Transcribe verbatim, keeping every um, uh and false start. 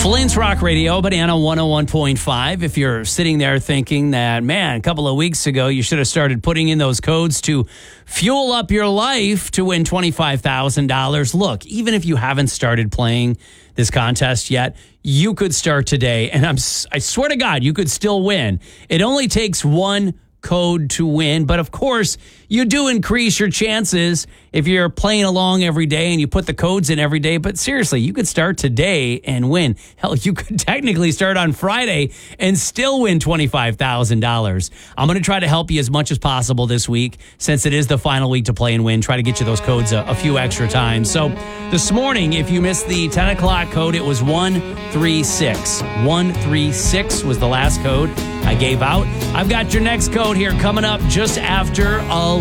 Flint's Rock Radio, Banana one oh one point five. If you're sitting there thinking that, man, a couple of weeks ago, you should have started putting in those codes to fuel up your life to win twenty-five thousand dollars. Look, even if you haven't started playing this contest yet, you could start today. And I'm, I swear to God, you could still win. It only takes one code to win. But of course, you do increase your chances if you're playing along every day and you put the codes in every day. But seriously, you could start today and win. Hell, you could technically start on Friday and still win twenty-five thousand dollars. I'm going to try to help you as much as possible this week, since it is the final week to play and win. Try to get you those codes a, a few extra times. So this morning, if you missed the ten o'clock code, it was one three six. one three six was the last code I gave out. I've got your next code here coming up just after